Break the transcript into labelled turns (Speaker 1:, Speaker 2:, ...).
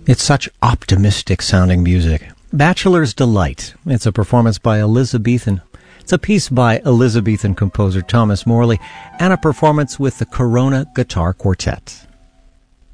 Speaker 1: It's such optimistic sounding music. Bachelor's Delight. It's a performance by Elizabethan. It's a piece by Elizabethan composer Thomas Morley and a performance with the Corona Guitar Quartet.